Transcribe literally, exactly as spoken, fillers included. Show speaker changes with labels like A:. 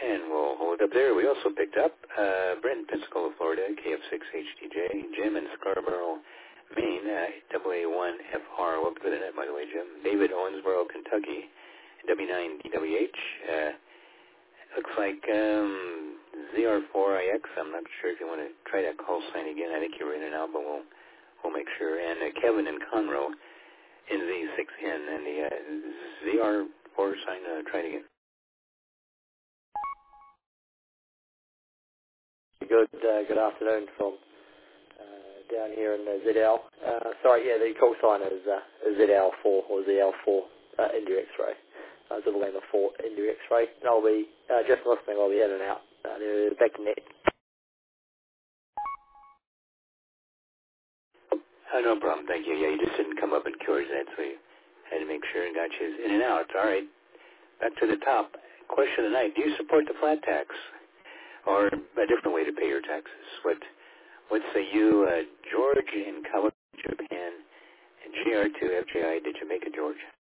A: And we'll hold up there. We also picked up uh, Brent in Pensacola, Florida, K F six H D J. Jim in Scarborough, Maine, uh, A A one F R. Welcome to the net, by the way, Jim. David, Owensboro, Kentucky, W nine D W H. Uh, looks like um, Z R four I X. I'm not sure if you want to try that call sign again. I think you were in and out, but we'll, we'll make sure. And uh, Kevin in Conroe, N Z six N. And the uh, Z R four sign, uh, try it again.
B: Good, uh, good afternoon from uh, down here in uh, Z L. Uh, sorry, yeah, the call sign is uh, Z L four or Z L four uh, India X-ray. Uh, Zulu Lima four India X-ray. And I'll be uh, just listening. I'll be in and out. Uh, they're back to net.
A: Oh, no problem. Thank you. Yeah, you just didn't come up in CureSnet, so you had to make sure and got you in and out. All right. Back to the top. Question of the night. Do you support the flat tax or a different way to pay your taxes? What What say you, uh, George in Kawaguchi, Japan, and G R two F J I, did you make it, George?